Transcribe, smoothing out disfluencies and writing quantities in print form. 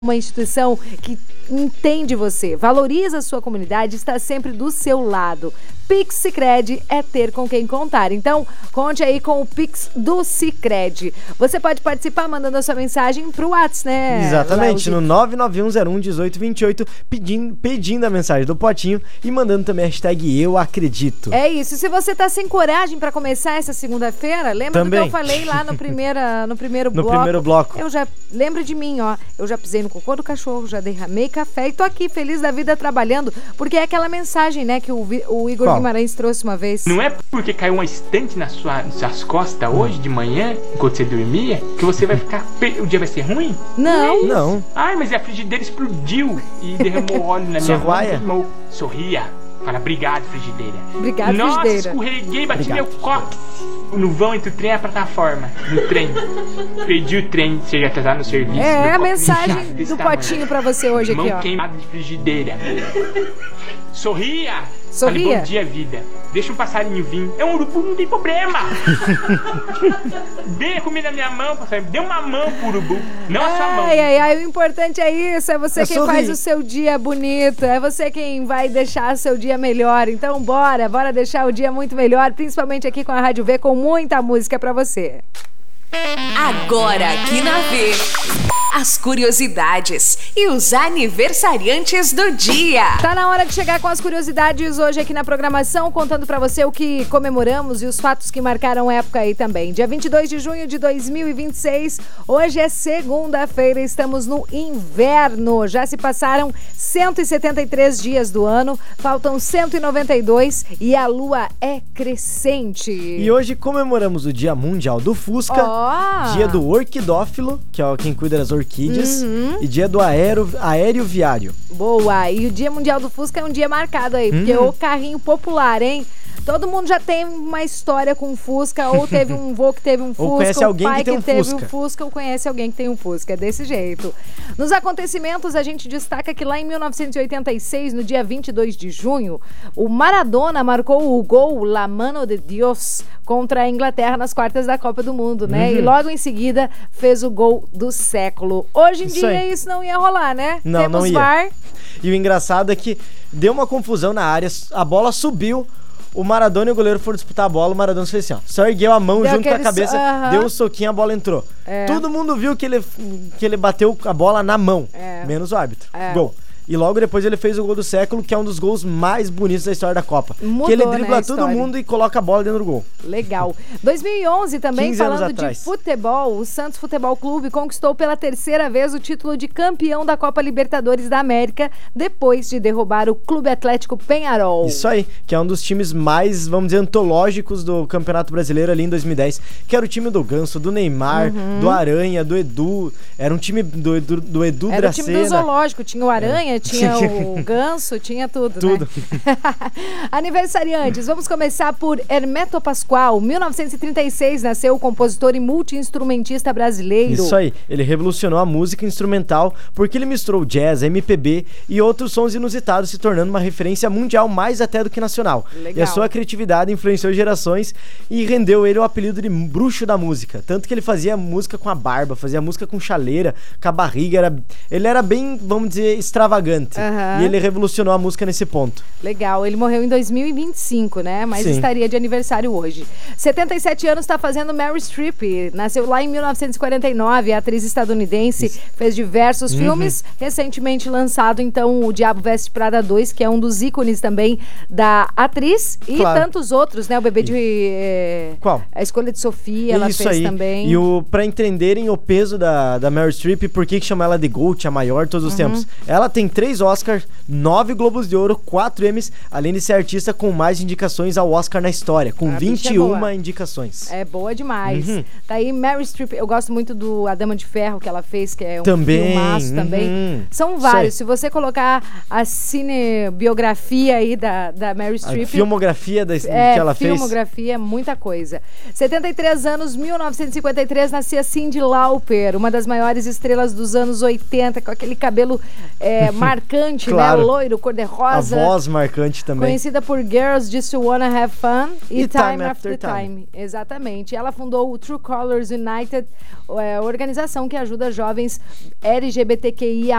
Uma instituição que entende você, valoriza a sua comunidade, está sempre do seu lado. Pix Sicredi é ter com quem contar. Então, conte aí com o Pix do Sicredi. Você pode participar mandando a sua mensagem pro WhatsApp, né? Exatamente, no 991011828, pedindo a mensagem do Potinho e mandando também a hashtag Eu Acredito. É isso. Se você tá sem coragem pra começar essa segunda-feira, lembra também do que eu falei lá no primeiro bloco? No primeiro bloco. Eu já lembro de mim, ó. Eu já pisei no cocô do cachorro, já derramei café e tô aqui feliz da vida trabalhando, porque é aquela mensagem, né, que o Igor Guimarães trouxe uma vez. Não é porque caiu uma estante nas suas costas hoje de manhã, enquanto você dormia, que você vai ficar... O dia vai ser ruim? Não. Não. Ai, mas a frigideira explodiu e derramou óleo na minha mão. Sorria. Fala, obrigado, frigideira. Obrigado, Nossa, frigideira. Escorreguei, bati meu cóccix no vão entre o trem e a plataforma. No trem. Perdi o trem, seja atrasado no serviço. É a mensagem do Potinho pra você hoje aqui, ó. Mão queimada de frigideira. Sorria! Sorria. Falei, bom dia, vida. Deixa um passarinho vir. É um urubu, não tem problema. Dê a comida na minha mão, passarinho. Dê uma mão pro urubu, não a sua mão. Ai, o importante é isso. É você quem sorrir. faz o seu dia bonito. É você quem vai deixar o seu dia melhor. Então, bora deixar o dia muito melhor. Principalmente aqui com a Rádio V, com muita música pra você. Agora aqui na V, as curiosidades e os aniversariantes do dia. Tá na hora de chegar com as curiosidades hoje aqui na programação, contando pra você o que comemoramos e os fatos que marcaram época aí também. Dia 22 de junho de 2026, hoje é segunda-feira, estamos no inverno. Já se passaram 173 dias do ano, faltam 192 e a lua é crescente. E hoje comemoramos o Dia Mundial do Fusca, dia do orquidófilo, que é quem cuida das orquídeas, e dia do aéreo viário. Boa! E o Dia Mundial do Fusca é um dia marcado aí, porque é o carrinho popular, hein? Todo mundo já tem uma história com Fusca, ou teve um vô que teve um Fusca, ou conhece alguém pai que tem um teve Fusca. um Fusca, ou conhece alguém que tem um Fusca, é desse jeito. Nos acontecimentos, a gente destaca que lá em 1986, no dia 22 de junho, o Maradona marcou o gol La Mano de Dios contra a Inglaterra nas quartas da Copa do Mundo, né? E logo em seguida fez o gol do século. Hoje em dia isso não ia rolar, né? Não, Temos não ia. VAR. E o engraçado é que deu uma confusão na área, a bola subiu, o Maradona e o goleiro foram disputar a bola, o Maradona fez assim, ó, só ergueu a mão junto com a cabeça, deu um soquinho, a bola entrou. Todo mundo viu que ele bateu a bola na mão, menos o árbitro. Gol. E logo depois ele fez o gol do século, que é um dos gols mais bonitos da história da Copa. Mudou, que ele dribla né, todo mundo e coloca a bola dentro do gol. Legal. 2011 também, 15 anos falando atrás. de futebol, o Santos Futebol Clube conquistou pela terceira vez o título de campeão da Copa Libertadores da América, depois de derrubar o Clube Atlético Peñarol. Isso aí, que é um dos times mais, vamos dizer, antológicos do Campeonato Brasileiro ali em 2010, que era o time do Ganso, do Neymar, do Aranha, do Edu, era um time do Edu Dracena. Era o time do zoológico, tinha o Aranha, tinha o Ganso, tinha tudo. Né? Aniversariantes, vamos começar por Hermeto Pascoal. 1936 nasceu o compositor e multi-instrumentista brasileiro. Isso aí, ele revolucionou a música instrumental porque ele misturou jazz, MPB e outros sons inusitados, se tornando uma referência mundial mais até do que nacional. Legal. E a sua criatividade influenciou gerações e rendeu ele o apelido de bruxo da música. Tanto que ele fazia música com a barba, fazia música com chaleira, com a barriga, ele era bem, vamos dizer, extravagante. E ele revolucionou a música nesse ponto. Legal, ele morreu em 2025, né? Mas Sim. estaria de aniversário hoje. 77 anos está fazendo Meryl Streep. Nasceu lá em 1949, a atriz estadunidense. Fez diversos filmes. Recentemente lançado, então, O Diabo Veste Prada 2, que é um dos ícones também da atriz. E tantos outros, né? O Bebê de... Qual? A Escolha de Sofia, ela Isso fez aí. também. E pra entenderem o peso da Meryl Streep, por que chama ela de GOAT, a maior de todos os tempos. Ela tem 3 Oscars, 9 Globos de Ouro, 4 Emmys, além de ser artista com mais indicações ao Oscar na história, com 21 indicações. É boa demais. Tá aí Meryl Streep, eu gosto muito do A Dama de Ferro que ela fez, que é um filmaço também. São vários. Se você colocar a cinebiografia aí da Meryl Streep... A filmografia que ela fez. Filmografia, muita coisa. 73 anos, 1953, nascia Cyndi Lauper, uma das maiores estrelas dos anos 80, com aquele cabelo marcante, claro. né? Loiro, cor-de-rosa. A voz marcante também. Conhecida por Girls Just Wanna Have Fun e Time After Time. Exatamente. Ela fundou o True Colors United, organização que ajuda jovens LGBTQIA+